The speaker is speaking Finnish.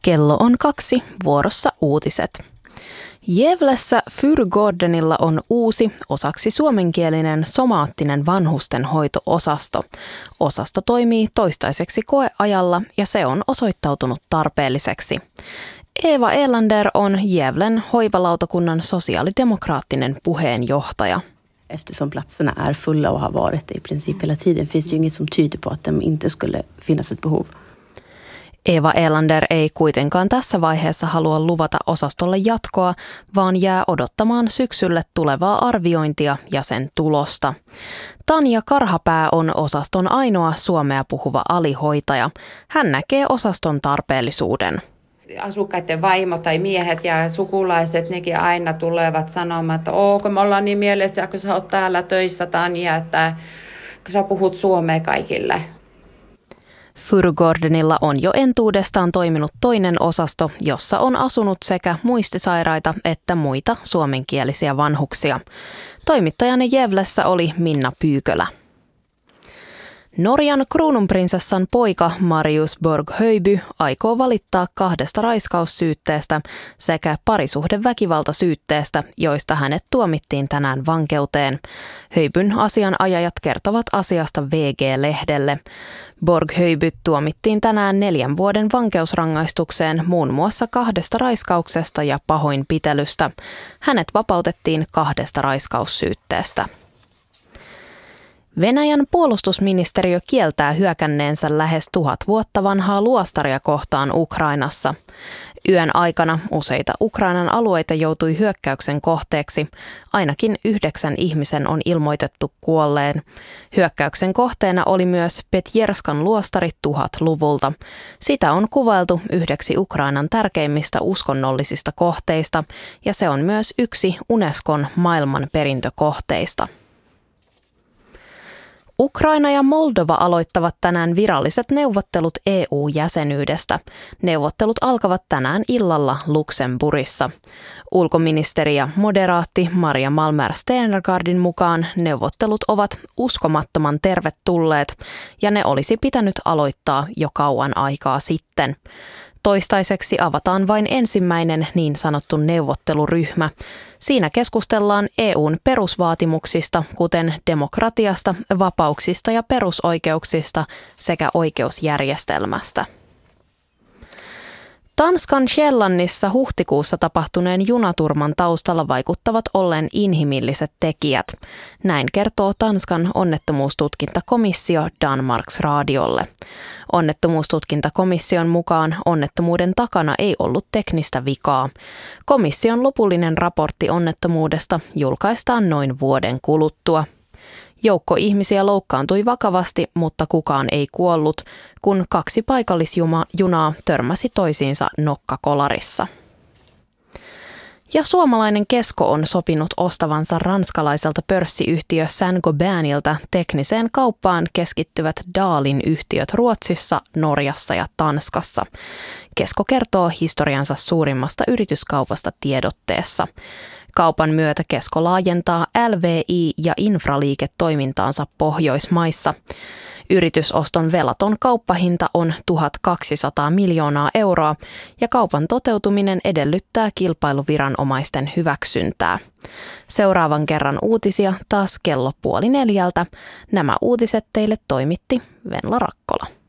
Kello on 2, vuorossa uutiset. Gävlessä Fyrgårdenilla on uusi, osaksi suomenkielinen somaattinen vanhustenhoito-osasto. Osasto toimii toistaiseksi koeajalla ja se on osoittautunut tarpeelliseksi. Eva Elander on Gävlen hoivalautakunnan sosiaalidemokraattinen puheenjohtaja. Eftersom platserna är fulla och har varit i princip hela tiden finns ju inget som tyder på att det inte skulle finnas ett behov. Eva Elander ei kuitenkaan tässä vaiheessa halua luvata osastolle jatkoa, vaan jää odottamaan syksylle tulevaa arviointia ja sen tulosta. Tanja Karhapää on osaston ainoa suomea puhuva alihoitaja. Hän näkee osaston tarpeellisuuden. Asukkaiden vaimo tai miehet ja sukulaiset, nekin aina tulevat sanomaan, että kun me ollaan niin mielessä, kun sä oot täällä töissä, Tanja, että kun sä puhut suomea kaikille. Fyrgårdenilla on jo entuudestaan toiminut toinen osasto, jossa on asunut sekä muistisairaita että muita suomenkielisiä vanhuksia. Toimittajana Gävlessä oli Minna Pyykölä. Norjan kruununprinsessan poika Marius Borg-Höjby aikoo valittaa 2 raiskaussyytteestä sekä parisuhdeväkivaltasyytteestä, joista hänet tuomittiin tänään vankeuteen. Höjbyn asianajajat kertovat asiasta VG-lehdelle. Borg-Höjby tuomittiin tänään 4 vuoden vankeusrangaistukseen muun muassa 2 raiskauksesta ja pahoinpitelystä. Hänet vapautettiin 2 raiskaussyytteestä. Venäjän puolustusministeriö kieltää hyökänneensä lähes 1000 vuotta vanhaa luostaria kohtaan Ukrainassa. Yön aikana useita Ukrainan alueita joutui hyökkäyksen kohteeksi. Ainakin 9 ihmisen on ilmoitettu kuolleen. Hyökkäyksen kohteena oli myös Petjerskan luostari 1000-luvulta. Sitä on kuvailtu yhdeksi Ukrainan tärkeimmistä uskonnollisista kohteista ja se on myös yksi Unescon maailmanperintökohteista. Ukraina ja Moldova aloittavat tänään viralliset neuvottelut EU-jäsenyydestä. Neuvottelut alkavat tänään illalla Luxemburgissa. Ulkoministeri ja moderaatti Maria Malmer Stenergardin mukaan neuvottelut ovat uskomattoman tervetulleet ja ne olisi pitänyt aloittaa jo kauan aikaa sitten. Toistaiseksi avataan vain ensimmäinen niin sanottu neuvotteluryhmä. Siinä keskustellaan EUn perusvaatimuksista, kuten demokratiasta, vapauksista ja perusoikeuksista sekä oikeusjärjestelmästä. Tanskan Själlannissa huhtikuussa tapahtuneen junaturman taustalla vaikuttavat olleen inhimilliset tekijät. Näin kertoo Tanskan onnettomuustutkintakomissio Danmarks Radiolle. Onnettomuustutkintakomission mukaan onnettomuuden takana ei ollut teknistä vikaa. Komission lopullinen raportti onnettomuudesta julkaistaan noin vuoden kuluttua. Joukko ihmisiä loukkaantui vakavasti, mutta kukaan ei kuollut, kun 2 paikallisjunaa törmäsi toisiinsa nokkakolarissa. Ja suomalainen Kesko on sopinut ostavansa ranskalaiselta pörssiyhtiö Saint-Gobainilta tekniseen kauppaan keskittyvät Dahlin yhtiöt Ruotsissa, Norjassa ja Tanskassa. Kesko kertoo historiansa suurimmasta yrityskaupasta tiedotteessa. Kaupan myötä Kesko laajentaa LVI- ja infraliiketoimintaansa Pohjoismaissa. Yritysoston velaton kauppahinta on 1 200 miljoonaa euroa ja kaupan toteutuminen edellyttää kilpailuviranomaisten hyväksyntää. Seuraavan kerran uutisia taas kello 3:30. Nämä uutiset teille toimitti Venla Rakkola.